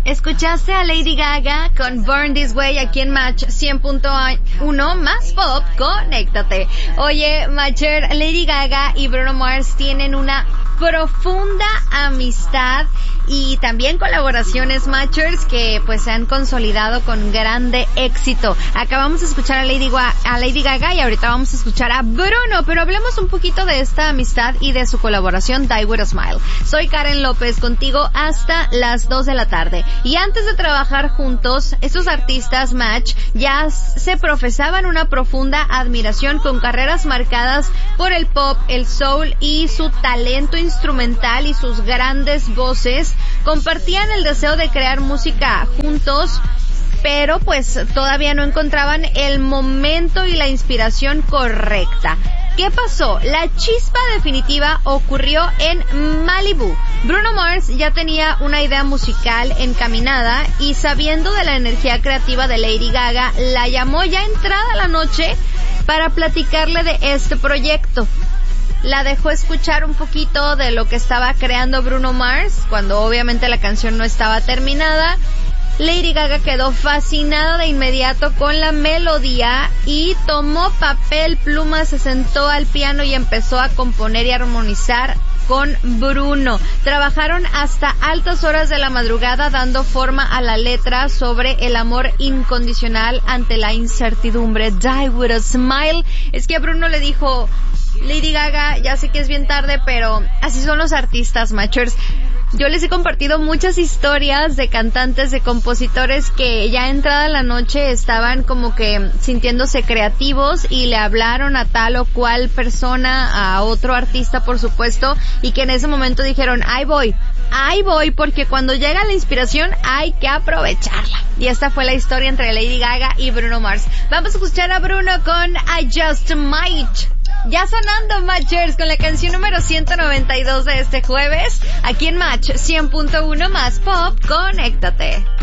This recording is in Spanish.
Escuchaste a Lady Gaga con Born This Way aquí en Match 100.1 más pop, conéctate. Oye, Matcher, Lady Gaga y Bruno Mars tienen una profunda amistad y también colaboraciones, Matchers, que pues se han consolidado con grande éxito. Acabamos de escuchar a Lady Gaga y ahorita vamos a escuchar a Bruno, pero hablemos un poquito de esta amistad y de su colaboración Die With A Smile. Soy Karen López, contigo hasta las 2 de la tarde. Y antes de trabajar juntos, estos artistas Match ya se profesaban una profunda admiración con carreras marcadas por el pop, el soul y su talento instrumental y sus grandes voces. Compartían el deseo de crear música juntos, pero pues todavía no encontraban el momento y la inspiración correcta. ¿Qué pasó? La chispa definitiva ocurrió en Malibu. Bruno Mars ya tenía una idea musical encaminada y sabiendo de la energía creativa de Lady Gaga, la llamó ya entrada la noche para platicarle de este proyecto. La dejó escuchar un poquito de lo que estaba creando Bruno Mars, cuando obviamente la canción no estaba terminada. Lady Gaga quedó fascinada de inmediato con la melodía y tomó papel, pluma, se sentó al piano y empezó a componer y armonizar con Bruno. Trabajaron hasta altas horas de la madrugada dando forma a la letra sobre el amor incondicional ante la incertidumbre. Die With A Smile. Es que a Bruno le dijo: Lady Gaga, ya sé que es bien tarde, pero así son los artistas, Matchers. Yo les he compartido muchas historias de cantantes, de compositores que ya entrada la noche estaban como que sintiéndose creativos y le hablaron a tal o cual persona, a otro artista por supuesto, y que en ese momento dijeron, ahí voy, porque cuando llega la inspiración hay que aprovecharla. Y esta fue la historia entre Lady Gaga y Bruno Mars. Vamos a escuchar a Bruno con I Just Might. Ya sonando, Matchers, con la canción número 192 de este jueves, aquí en Match 100.1 más pop, conéctate.